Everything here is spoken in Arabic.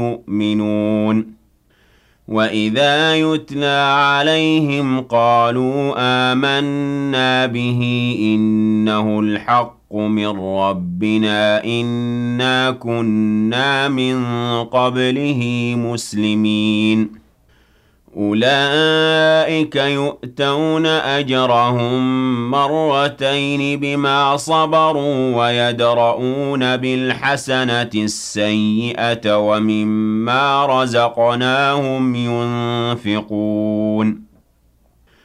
يؤمنون وإذا يتلى عليهم قالوا آمنا به إنه الحق من ربنا إنا كنا من قبله مسلمين أولئك يؤتون أجرهم مرتين بما صبروا ويدرؤون بالحسنة السيئة ومما رزقناهم ينفقون